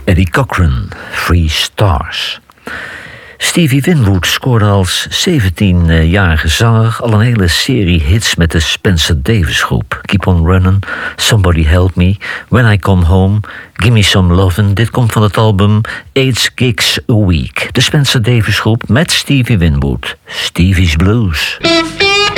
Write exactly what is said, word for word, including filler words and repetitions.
Eddie Cochran, Three Stars. Stevie Winwood scoorde als zeventienjarige zanger al een hele serie hits met de Spencer Davis groep. Keep on Running, Somebody Help Me, When I Come Home, Gimme Some Lovin'. Dit komt van het album Eight Gigs a Week. De Spencer Davis groep met Stevie Winwood. Stevie's Blues.